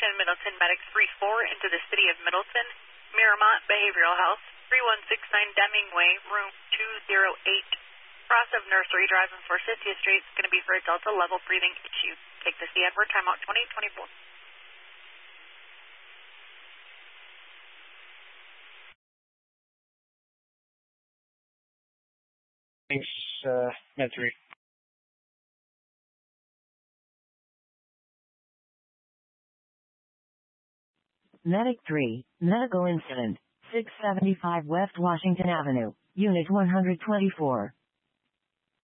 Washington Middleton Medics 3-4 into the City of Middleton, Miramont Behavioral Health, 3169 Deming Way, room 208. Cross of Nursery Drive and Forsythia Street is going to be for a Delta level breathing issue. Take the C Edward, timeout 2024. Thanks, Med 3. Medic 3, medical incident, 675 West Washington Avenue, Unit 124.